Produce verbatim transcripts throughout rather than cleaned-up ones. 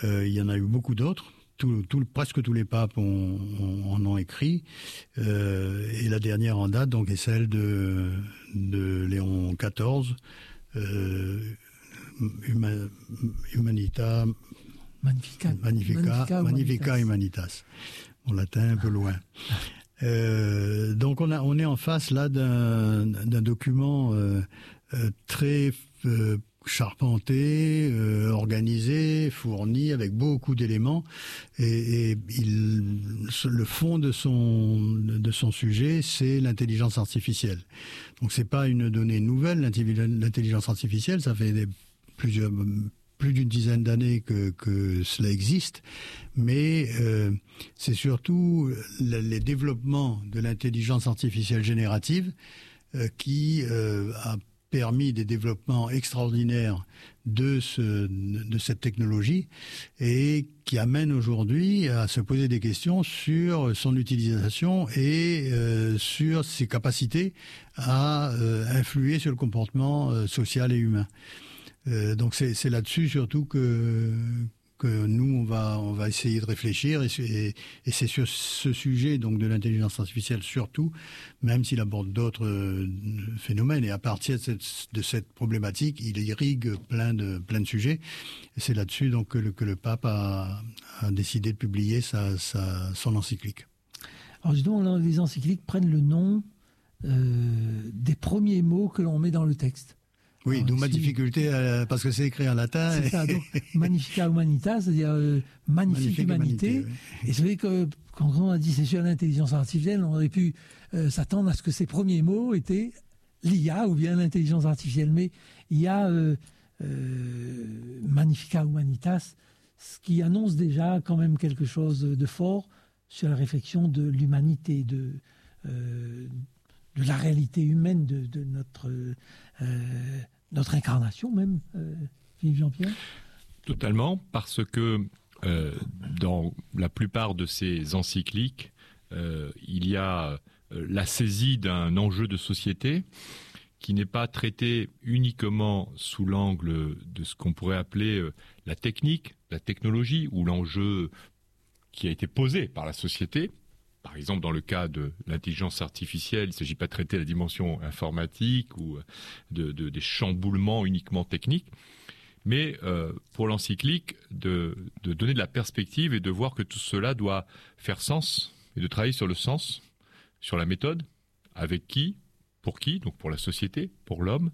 Euh, il y en a eu beaucoup d'autres. Tout, tout, presque tous les papes ont, ont, en ont écrit. Euh, et la dernière en date, donc, est celle de, de Léon quatorze, euh, Huma, Humanita, Magnificat, Magnifica, Magnifica, Magnifica Humanitas. Mon latin un peu loin. Euh, donc on, a, on est en face là d'un, d'un document euh, euh, très euh, charpenté, euh, organisé, fourni avec beaucoup d'éléments, et, et il, le fond de son de son sujet, c'est l'intelligence artificielle. Donc c'est pas une donnée nouvelle, l'intelligence artificielle, ça fait des, plusieurs plus d'une dizaine d'années que, que cela existe, mais euh, c'est surtout le, les développements de l'intelligence artificielle générative euh, qui euh, a permis des développements extraordinaires de, ce, de cette technologie et qui amène aujourd'hui à se poser des questions sur son utilisation et euh, sur ses capacités à euh, influer sur le comportement euh, social et humain. Euh, donc c'est, c'est là-dessus surtout que que nous on va on va essayer de réfléchir et, et, et c'est sur ce sujet donc de l'intelligence artificielle surtout, même s'il aborde d'autres euh, phénomènes, et à partir de cette, de cette problématique il irrigue plein de plein de sujets, et c'est là-dessus donc que le, que le pape a, a décidé de publier sa, sa son encyclique. Alors justement, les encycliques prennent le nom euh, des premiers mots que l'on met dans le texte. Oui, alors, d'où si... ma difficulté, à, parce que c'est écrit en latin. C'est et... ça, donc Magnifica Humanitas, c'est-à-dire euh, magnifique, magnifique humanité. humanité oui. Et c'est vrai que quand on a dit c'est sur l'intelligence artificielle, on aurait pu euh, s'attendre à ce que ces premiers mots étaient l'I A ou bien l'intelligence artificielle. Mais il y a euh, euh, Magnifica Humanitas, ce qui annonce déjà quand même quelque chose de fort sur la réflexion de l'humanité, de... Euh, de la réalité humaine de, de notre, euh, notre incarnation même, euh, Philippe Jean-Pierre. Totalement, parce que euh, dans la plupart de ces encycliques, euh, il y a euh, la saisie d'un enjeu de société qui n'est pas traité uniquement sous l'angle de ce qu'on pourrait appeler euh, la technique, la technologie, ou l'enjeu qui a été posé par la société. Par exemple, dans le cas de l'intelligence artificielle, il ne s'agit pas de traiter la dimension informatique ou de, de, des chamboulements uniquement techniques, mais euh, pour l'encyclique, de, de donner de la perspective et de voir que tout cela doit faire sens, et de travailler sur le sens, sur la méthode, avec qui, pour qui, donc pour la société, pour l'homme.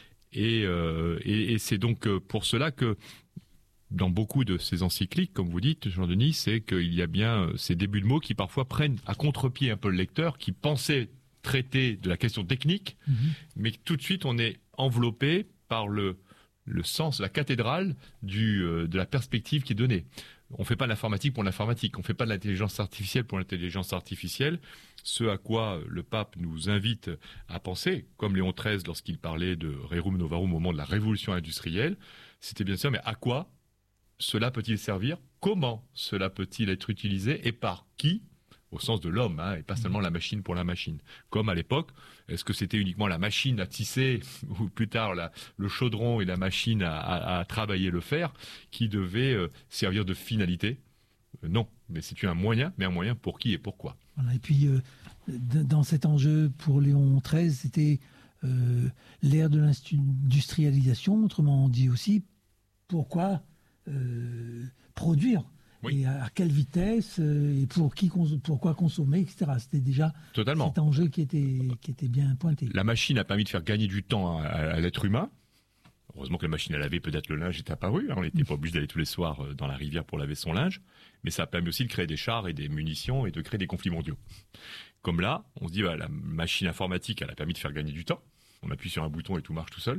Et, euh, et, et c'est donc pour cela que dans beaucoup de ces encycliques, comme vous dites, Jean-Denis, c'est qu'il y a bien ces débuts de mots qui parfois prennent à contre-pied un peu le lecteur, qui pensait traiter de la question technique, mmh. mais tout de suite on est enveloppé par le, le sens, la cathédrale du, euh, de la perspective qui est donnée. On ne fait pas l'informatique pour l'informatique, on ne fait pas de l'intelligence artificielle pour l'intelligence artificielle. Ce à quoi le pape nous invite à penser, comme Léon treize lorsqu'il parlait de Rerum Novarum au moment de la révolution industrielle, c'était bien sûr, mais à quoi cela peut-il servir? Comment cela peut-il être utilisé? Et par qui? Au sens de l'homme, hein, et pas seulement la machine pour la machine. Comme à l'époque, est-ce que c'était uniquement la machine à tisser, ou plus tard la, le chaudron et la machine à, à, à travailler le fer, qui devaient euh, servir de finalité? euh, Non, mais c'est un moyen, mais un moyen pour qui et pourquoi. Voilà, et puis, euh, dans cet enjeu pour Léon treize, c'était euh, l'ère de l'industrialisation, autrement dit aussi, pourquoi Euh, produire, oui. et à, à quelle vitesse, euh, et pour qui, cons- pourquoi consommer, et cetera. C'était déjà Totalement. Cet enjeu qui était, qui était bien pointé. La machine a permis de faire gagner du temps à, à, à l'être humain. Heureusement que la machine à laver, peut-être le linge est apparu. Hein. On n'était pas obligé d'aller tous les soirs dans la rivière pour laver son linge. Mais ça a permis aussi de créer des chars et des munitions et de créer des conflits mondiaux. Comme là, on se dit, bah, la machine informatique, elle a permis de faire gagner du temps. On appuie sur un bouton et tout marche tout seul.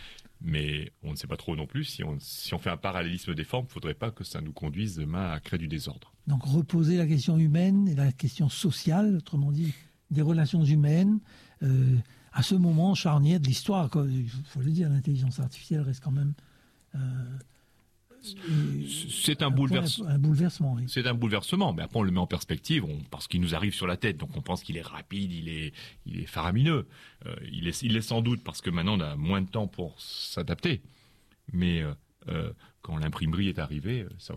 Mais on ne sait pas trop non plus. Si on, si on fait un parallélisme des formes, il ne faudrait pas que ça nous conduise demain à créer du désordre. Donc reposer la question humaine et la question sociale, autrement dit, des relations humaines, euh, à ce moment charnière de l'histoire. Il faut le dire, l'intelligence artificielle reste quand même... Euh, c'est un, un, bouleverse... un bouleversement. Oui. C'est un bouleversement, mais après on le met en perspective, on... parce qu'il nous arrive sur la tête, donc on pense qu'il est rapide, il est, il est faramineux. Euh, il est, il est sans doute parce que maintenant on a moins de temps pour s'adapter. Mais euh, euh, quand l'imprimerie est arrivée, ça,